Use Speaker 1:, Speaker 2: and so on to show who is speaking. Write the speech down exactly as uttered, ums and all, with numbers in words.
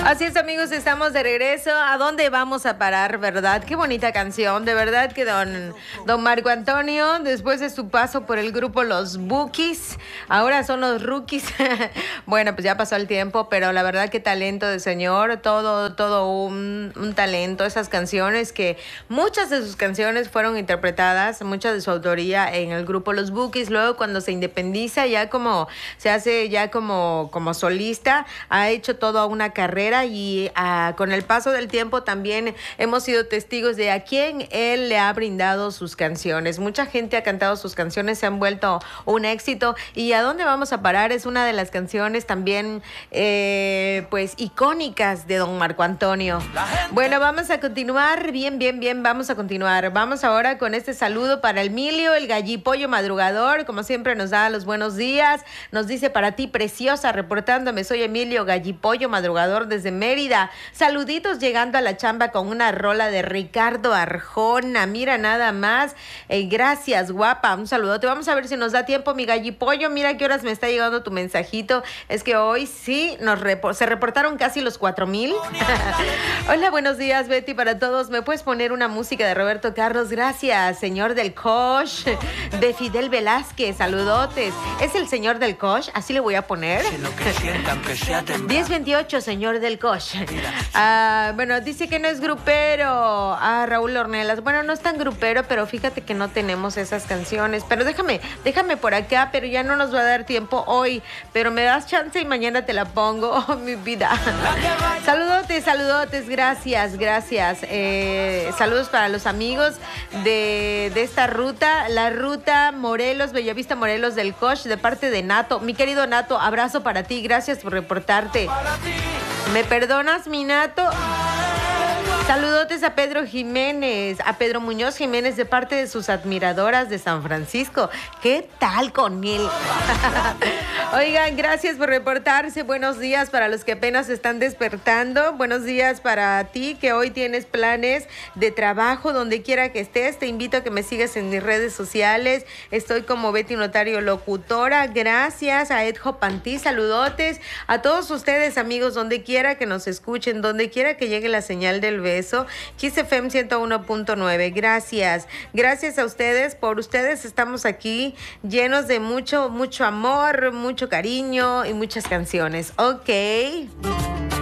Speaker 1: Así es, amigos, estamos de regreso. ¿A dónde vamos a parar, verdad? Qué bonita canción. De verdad que don, don Marco Antonio, después de su paso por el grupo Los Bookies, ahora son los Rookies. Bueno, pues ya pasó el tiempo, pero la verdad que talento de señor, todo, todo un, un talento. Esas canciones que muchas de sus canciones fueron interpretadas, muchas de su autoría en el grupo Los Bookies. Luego cuando se independiza, ya como se hace ya como, como solista, ha hecho toda una carrera y uh, con el paso del tiempo también hemos sido testigos de a quién él le ha brindado sus canciones. Mucha gente ha cantado sus canciones, se han vuelto un éxito. Y ¿a dónde vamos a parar? Es una de las canciones también eh, pues icónicas de don Marco Antonio. Bueno, vamos a continuar, bien, bien, bien, vamos a continuar. Vamos ahora con este saludo para Emilio, el gallipollo madrugador, como siempre nos da los buenos días. Nos dice: para ti, preciosa, reportándome, soy Emilio, gallipollo madrugador desde Mérida. Saluditos llegando a la chamba con una rola de Ricardo Arjona. Mira nada más. Eh, gracias, guapa. Un saludote. Vamos a ver si nos da tiempo, mi gallipollo. Mira qué horas me está llegando tu mensajito. Es que hoy sí nos repo- se reportaron casi los cuatro mil. Hola, buenos días, Betty, para todos. ¿Me puedes poner una música de Roberto Carlos? Gracias, señor del Kosh, de Fidel Velázquez. Saludotes. ¿Es el señor del Kosh? Así le voy a poner. diez veintiocho, señor del Kosh. Ah, bueno, dice que no es grupero. Ah, Raúl Ornelas. Bueno, no es tan grupero, pero fíjate que no tenemos esas canciones. Pero déjame, déjame por acá, pero ya no nos va a dar tiempo hoy. Pero me das chance y mañana te la pongo. Oh, mi vida. Saludotes, saludotes. Gracias, gracias. Eh, saludos para los amigos de, de esta ruta. La ruta Morelos, Bellavista Morelos del Kosh, de parte de Nato. Mi querido Nato, abrazo para ti. Gracias por reportarte. ¿Me perdonas, mi Nato? Saludotes a Pedro Jiménez, a Pedro Muñoz Jiménez, de parte de sus admiradoras de San Francisco. ¿Qué tal con él? Oigan, gracias por reportarse. Buenos días para los que apenas están despertando. Buenos días para ti, que hoy tienes planes de trabajo donde quiera que estés. Te invito a que me sigas en mis redes sociales. Estoy como Betty Notario Locutora. Gracias a Edjo Pantí. Saludotes a todos ustedes, amigos, donde quiera que nos escuchen, donde quiera que llegue la señal del beso. Kiss F M ciento uno punto nueve. Gracias. Gracias a ustedes. Por ustedes estamos aquí llenos de mucho, mucho amor, mucho cariño y muchas canciones. Ok.